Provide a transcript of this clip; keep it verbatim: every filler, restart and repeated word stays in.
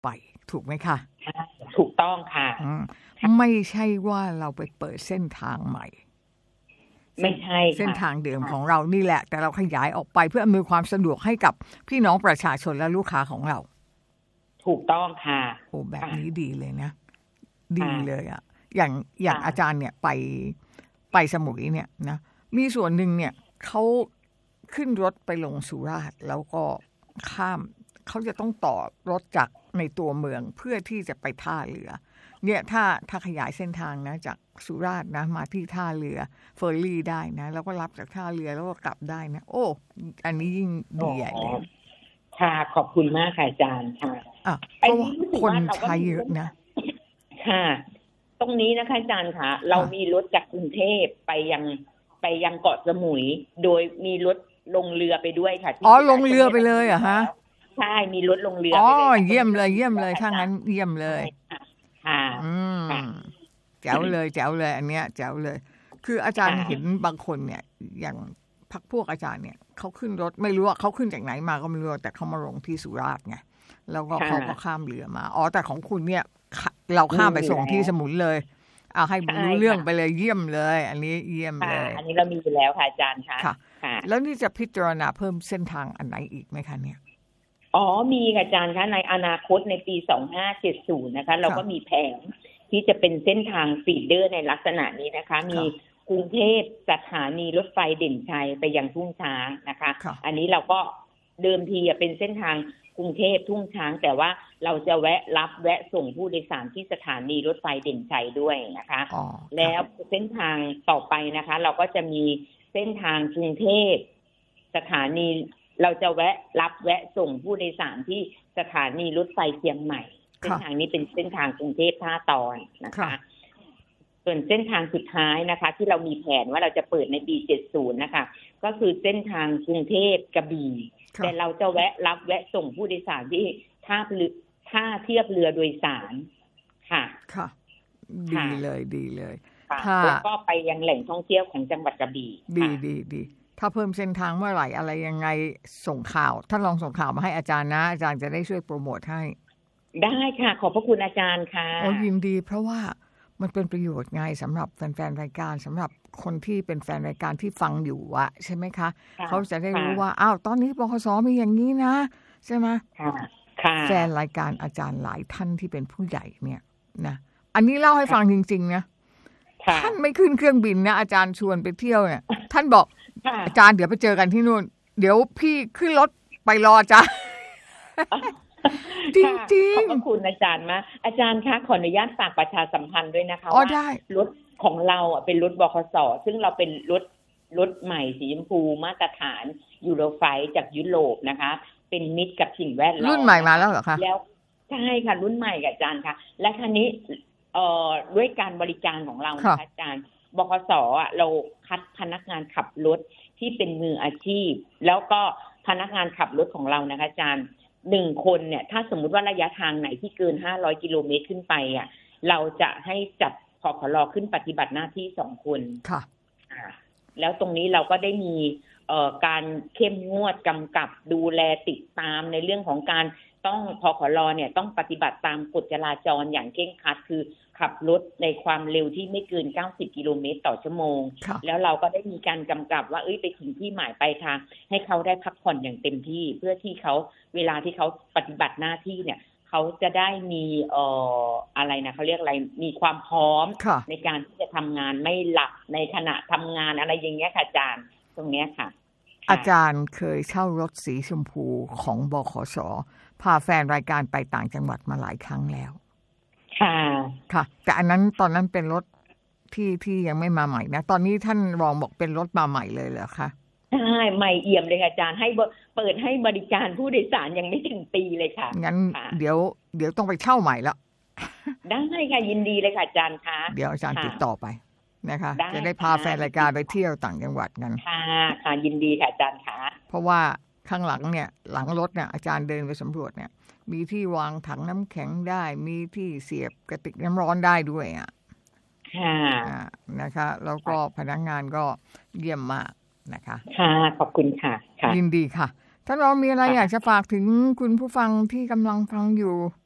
ไปถูกไหมคะถูกต้องค่ะไม่ใช่ว่าเราไปเปิดเส้นทางใหม่ไม่ใช่เส้นทางเดิมของเรานี่แหละแต่เราขยายออกไปเพื่ออำนวยความสะดวกให้กับพี่น้องประชาชนและลูกค้าของเราถูกต้องค่ะโอ้แบบนี้ดีเลยนะดีเลยอ่ะอย่างอย่างอาจารย์เนี่ยไปไปสมุยเนี่ยนะมีส่วนหนึ่งเนี่ยเขาขึ้นรถไปลงสุราษฎร์แล้วก็ข้ามเขาจะต้องต่อรถจากในตัวเมืองเพื่อที่จะไปท่าเรือเนี่ยถ้าถ้าขยายเส้นทางนะจากสุราษฎร์นะมาที่ท่าเรือเฟอร์รี่ได้นะแล้วก็รับจากท่าเรือแล้วก็กลับได้นะโอ้อันนี้ยิ่งดีใหญ่เลยค่ะขอบคุณมากค่ะอาจารย์ค่ะอ่ะเพราะคนใช้เยอะนะค่ะตรงนี้นะคะอาจารย์ค่ะเรามีรถจากกรุงเทพไปยังไปยังเกาะสมุยโดยมีรถลงเรือไปด้วยค่ะอ๋อลงเรือไปเลยเหรอฮะใช่มีรถลงเรืออ๋อเยี่ยมเลยเยี่ยมเลยถ้างั้นเยี่ยมเลยค่ะอืมแจ๋วเลยแจ๋วเลยอันเนี้ยแจ๋วเลยคืออาจารย์เห็นบางคนเนี่ยอย่างพรรคพวกอาจารย์เนี่ยเขาขึ้นรถไม่รู้ว่าเขาขึ้นจากไหนมาก็ไม่รู้แต่เขามาลงที่สุราษฎร์ไงแล้วก็เขาก็ข้ามเรือมาอ๋อแต่ของคุณเนี่ยเราข้ามไปส่งที่สมุยเลยเอาให้รู้เรื่องไปเลยเยี่ยมเลยอันนี้เยี่ยมเลยอันนี้เรามีอยู่แล้วค่ะอาจารย์ค่ะค่ะแล้วนี่จะพิจารณาเพิ่มเส้นทางอันไหนอีกไหมคะเนี่ยอ๋อมีค่ะอาจารย์คะในอนาคตในปีสองพันห้าร้อยเจ็ดสิบนะคะเราก็มีแผนที่จะเป็นเส้นทางฟีดเดอร์ในลักษณะนี้นะคะมีกรุงเทพสถานีรถไฟเด่นชัยไปยังทุ่งช้างนะคะอันนี้เราก็เดิมทีเป็นเส้นทางกรุงเทพทุ่งช้างแต่ว่าเราจะแวะรับแวะส่งผู้โดยสารที่สถานีรถไฟเด่นชัยด้วยนะคะแล้วเส้นทางต่อไปนะคะเราก็จะมีเส้นทางกรุงเทพสถานีเราจะแวะรับแวะส่งผู้โดยสารที่สถานีรถไฟเชียงใหม่เส้นทางนี้เป็นเส้นทางกรุงเทพท่าตอนนะคะส่วนเส้นทางสุดท้ายนะคะที่เรามีแผนว่าเราจะเปิดในปีเจ็ดสิบนะคะก็คือเส้นทางกรุงเทพกระบี่แต่เราจะแวะรับแวะส่งผู้โดยสารที่ท่าเรือท่าเทียบเรือโดยสารค่ะค่ะดีเลยดีเลยค่ะแล้วก็ไปยังแหล่งท่องเที่ยวของจังหวัดกระบี่ดีดีดีถ้าเพิ่มเส้นทางเมื่อไหร่อะไรยังไงส่งข่าวท่านลองส่งข่าวมาให้อาจารย์นะอาจารย์จะได้ช่วยโปรโมทให้ได้ค่ะขอบพระคุณอาจารย์ค่ะโอ้ยินดีเพราะว่ามันเป็นประโยชน์ไงสำหรับแฟนๆรายการสำหรับคนที่เป็นแฟนรายการที่ฟังอยู่อะใช่ไหมคะเขาจะได้รู้ว่าอ้าวตอนนี้บขส.มีอย่างนี้นะใช่ไหมค่ะแฟนรายการอาจารย์หลายท่านที่เป็นผู้ใหญ่เนี่ยนะอันนี้เล่าให้ฟังจริงๆนะท่านไม่ขึ้นเครื่องบินนะอาจารย์ชวนไปเที่ยวเนี่ยท่านบอกอาจารย์เดี๋ยวไปเจอกันที่นู่นเดี๋ยวพี่ขึ้นรถไปรอจ้ะจริงๆขอบคุณอาจารย์มากอาจารย์คะขออนุญาตฝากประชาสัมพันธ์ด้วยนะคะว่ารถของเราอ่ะเป็นรถบขส.ซึ่งเราเป็นรถรถใหม่สีชมพูมาตรฐานยูโรไฟว์จากยุโรปนะคะเป็นมิตรกับสิ่งแวดล้อมรุ่นใหม่มาแล้วเหรอคะแล้วใช่ค่ะรุ่นใหม่กับอาจารย์ค่ะและคันนี้เอ่อด้วยการบริการของเรานะคะอาจารย์บขส.อ่ะเราคัดพนักงานขับรถที่เป็นมืออาชีพแล้วก็พนักงานขับรถของเรานะคะอาจารย์หนึ่งคนเนี่ยถ้าสมมุติว่าระยะทางไหนที่เกินห้าร้อยกิโลเมตรขึ้นไปอ่ะเราจะให้จัดพขล.ขึ้นปฏิบัติหน้าที่สองคนค่ะแล้วตรงนี้เราก็ได้มีเอ่อการเข้มงวดกำกับดูแลติดตามในเรื่องของการต้องพขล.เนี่ยต้องปฏิบัติตามกฎจราจรอย่างเคร่งครัดคือขับรถในความเร็วที่ไม่เกินเก้าสิบกิโลเมตรต่อชั่วโมงแล้วเราก็ได้มีการกำกับว่าเอ้ยไปถึงที่หมายปลายทางให้เขาได้พักผ่อนอย่างเต็มที่เพื่อที่เขาเวลาที่เขาปฏิบัติหน้าที่เนี่ยเขาจะได้มีเอ่ออะไรนะเขาเรียกอะไรมีความพร้อมในการที่จะทำงานไม่หลับในขณะทำงานอะไรอย่างเงี้ยค่ะอาจารย์ตรงเนี้ยค่ะอาจารย์เคยเช่ารถสีชมพูของบขส.พาแฟนรายการไปต่างจังหวัดมาหลายครั้งแล้วค่ะค่ะแต่อันนั้นตอนนั้นเป็นรถที่ที่ยังไม่มาใหม่นะตอนนี้ท่านรองบอกเป็นรถมาใหม่เลยเหรอคะใช่ใหม่เอี่ยมเลยค่ะอาจารย์ให้เปิดให้บริการผู้โดยสารยังไม่ถึงปีเลยค่ะงั้นเดี๋ยวเดี๋ยวต้องไปเช่าใหม่แล้วได้ค่ะยินดีเลยค่ะอาจารย์คะเดี๋ยวอาจารย์ติดต่อไปนะคะจะได้พาแฟนรายการไปเที่ยวต่างจังหวัดกันค่ะค่ะยินดีค่ะอาจารย์คะเพราะว่าข้างหลังเนี่ยหลังรถเนี่ยอาจารย์เดินไปสำรวจเนี่ยมีที่วางถังน้ำแข็งได้มีที่เสียบกระติกน้ำร้อนได้ด้วยอ่ะค่ะนะคะแล้วก็พนักงานก็เยี่ยมมากนะคะค่ะขอบคุณค่ะยินดีค่ะถ้าเรามีอะไรอยากจะฝากถึงคุณผู้ฟังที่กำลังฟังอยู่